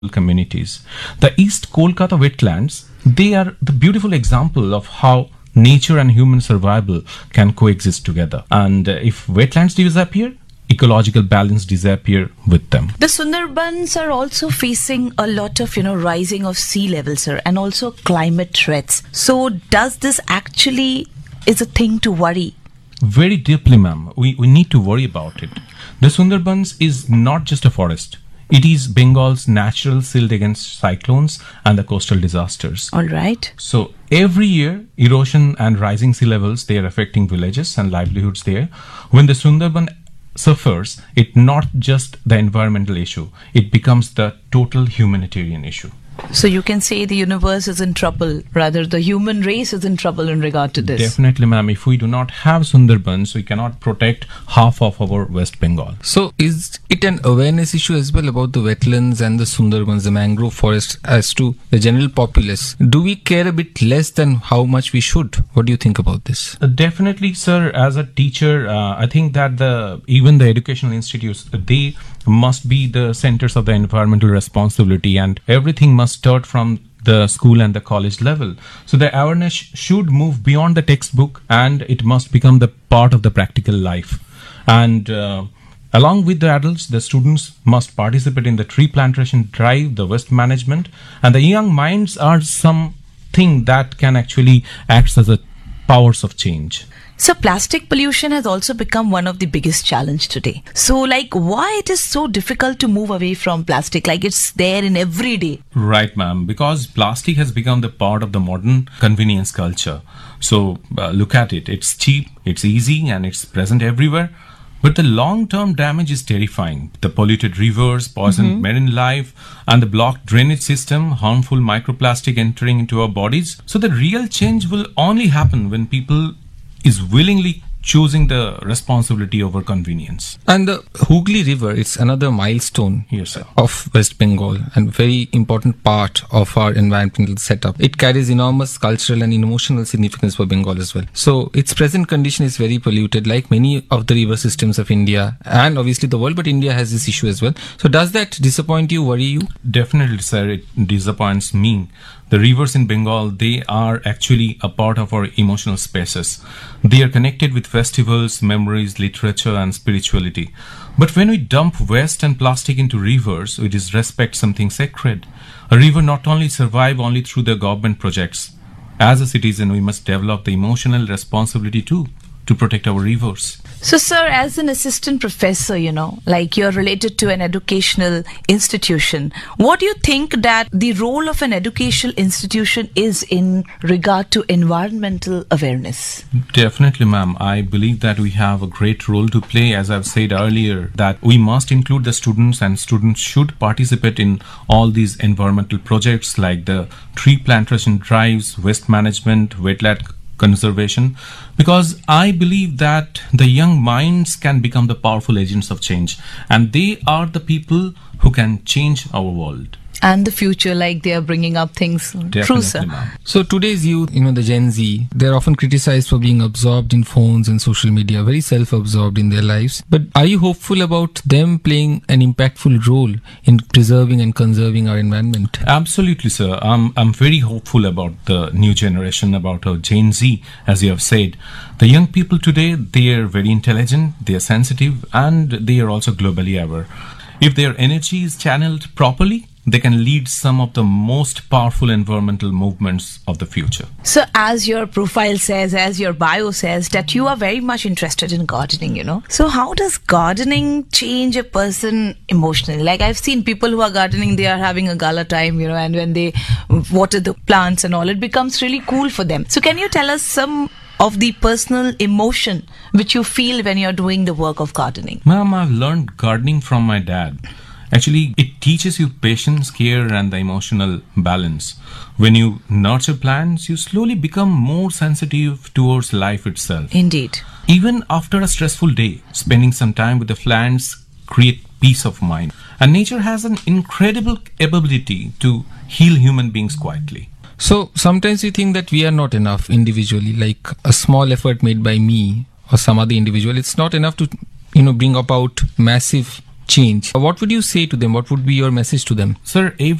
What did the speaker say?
communities. The East Kolkata wetlands, they are the beautiful example of how nature and human survival can coexist together. And if wetlands disappear, ecological balance disappear with them. The Sundarbans are also facing a lot of, rising of sea levels, sir, and also climate threats. So does this actually is a thing to worry? Very deeply, ma'am. We need to worry about it. The Sundarbans is not just a forest. It is Bengal's natural shield against cyclones and the coastal disasters. All right. So every year, erosion and rising sea levels, they are affecting villages and livelihoods there. When the Sundarban suffers, it's not just the environmental issue. It becomes the total humanitarian issue. So you can say the universe is in trouble, rather the human race is in trouble in regard to this. Definitely, ma'am. If we do not have Sundarbans, we cannot protect half of our West Bengal. So is it an awareness issue as well about the wetlands and the Sundarbans, the mangrove forest, as to the general populace? Do we care a bit less than how much we should? What do you think about this? Definitely, sir. As a teacher, I think that even the educational institutes, they must be the centers of the environmental responsibility, and everything must start from the school and the college level. So the awareness should move beyond the textbook, and it must become the part of the practical life. And along with the adults, the students must participate in the tree plantation drive, the waste management, and the young minds are something that can actually act as a powers of change. So plastic pollution has also become one of the biggest challenge today. So why it is so difficult to move away from plastic? It's there in every day. Right, ma'am. Because plastic has become the part of the modern convenience culture. So look at it. It's cheap, it's easy, and it's present everywhere. But the long-term damage is terrifying. The polluted rivers, poisoned marine life, and the blocked drainage system, harmful microplastic entering into our bodies. So the real change will only happen when people is willingly choosing the responsibility over convenience. And the Hooghly River, it's another milestone of West Bengal and very important part of our environmental setup. It carries enormous cultural and emotional significance for Bengal as well. So its present condition is very polluted, like many of the river systems of India and obviously the world, but India has this issue as well. So does that disappoint you, worry you? Definitely, sir. It disappoints me. The rivers in Bengal, they are actually a part of our emotional spaces. They are connected with festivals, memories, literature, and spirituality. But when we dump waste and plastic into rivers, we disrespect something sacred. A river not only survives only through the government projects. As a citizen, we must develop the emotional responsibility too, to protect our rivers. So, sir, as an assistant professor, you're related to an educational institution, what do you think that the role of an educational institution is in regard to environmental awareness? Definitely, ma'am. I believe that we have a great role to play. As I've said earlier, that we must include the students, and students should participate in all these environmental projects like the tree plantation drives, waste management, wetland conservation, because I believe that the young minds can become the powerful agents of change, and they are the people who can change our world. And the future, they are bringing up things. Definitely, true, sir. ma'am. So today's youth, the Gen Z, they're often criticized for being absorbed in phones and social media, very self-absorbed in their lives. But are you hopeful about them playing an impactful role in preserving and conserving our environment? Absolutely, sir. I'm very hopeful about the new generation, about our Gen Z, as you have said. The young people today, they are very intelligent, they are sensitive, and they are also globally aware. If their energy is channeled properly, they can lead some of the most powerful environmental movements of the future. So as your profile says, as your bio says, that you are very much interested in gardening, So how does gardening change a person emotionally? I've seen people who are gardening, they are having a gala time, and when they water the plants and all, it becomes really cool for them. So can you tell us some of the personal emotion which you feel when you're doing the work of gardening? Ma'am, I've learned gardening from my dad. Actually, it teaches you patience, care, and the emotional balance. When you nurture plants, you slowly become more sensitive towards life itself. Indeed. Even after a stressful day, spending some time with the plants create peace of mind. And nature has an incredible ability to heal human beings quietly. So sometimes we think that we are not enough individually, like a small effort made by me or some other individual. It's not enough to, bring about massive change. What would you say to them? What would be your message to them? Sir,